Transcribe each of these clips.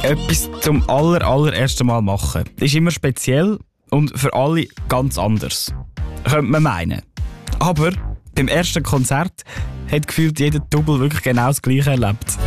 etwas zum allerersten Mal machen. Das ist immer speziell und für alle ganz anders. Könnte man meinen. Aber beim ersten Konzert hat gefühlt jeder Double wirklich genau das Gleiche erlebt.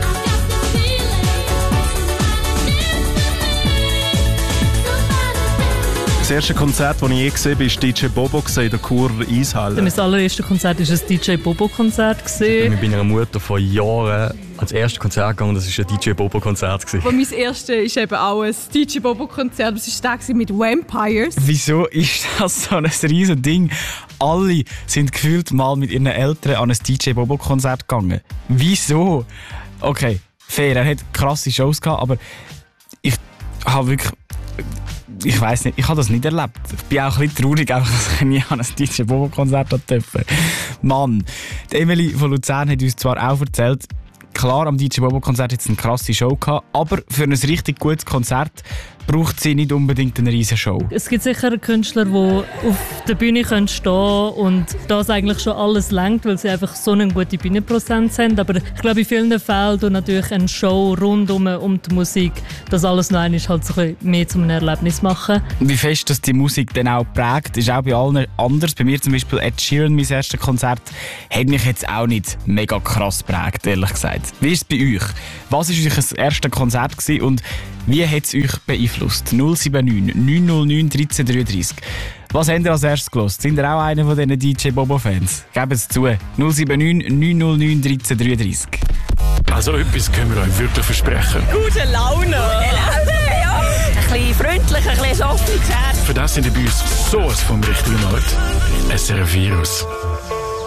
Das erste Konzert, das ich je gesehen habe, war DJ Bobo in der Churer Eishalle. Mein allererstes Konzert war ein DJ Bobo-Konzert. Ich bin mit meiner Mutter vor Jahren als erstes Konzert gegangen. Das war ein DJ Bobo-Konzert. Mein erstes ist eben auch ein DJ Bobo-Konzert. Das war der mit Vampires. Wieso ist das so ein riesen Ding? Alle sind gefühlt mal mit ihren Eltern an ein DJ Bobo-Konzert gegangen. Wieso? Okay, fair, er hat krasse Shows gehabt, aber ich habe wirklich... Ich weiss nicht, ich habe das nicht erlebt. Ich bin auch ein bisschen traurig, einfach, dass ich nie an ein DJ Bobo-Konzert durfte. Mann, die Emily von Luzern hat uns zwar auch erzählt, klar, am DJ Bobo-Konzert hat es eine krasse Show gehabt, aber für ein richtig gutes Konzert braucht sie nicht unbedingt eine riesige Show. Es gibt sicher Künstler, die auf der Bühne stehen können und das eigentlich schon alles reicht, weil sie einfach so eine gute Bühnenpräsenz haben. Aber ich glaube, in vielen Fällen tut natürlich eine Show rund um die Musik, das alles noch einmal halt so ein bisschen mehr zu einem Erlebnis machen. Wie fest dass die Musik dann auch prägt, ist auch bei allen anders. Bei mir zum Beispiel Ed Sheeran, mein erstes Konzert, hat mich jetzt auch nicht mega krass prägt, ehrlich gesagt. Wie ist es bei euch? Was war euer erstes Konzert gewesen und wie hat es euch beeinflusst? 079 909 1333. Was habt ihr als erstes gehört? Sind ihr auch einer von diesen DJ Bobo-Fans? Gebt es zu. 079 909 1333. Also etwas können wir euch wirklich versprechen. Gute Laune! Ja. Ein bisschen freundlich, ein bisschen softiges Herz. Für das sind die bei uns sowas vom richtigen Ort. SRF Virus.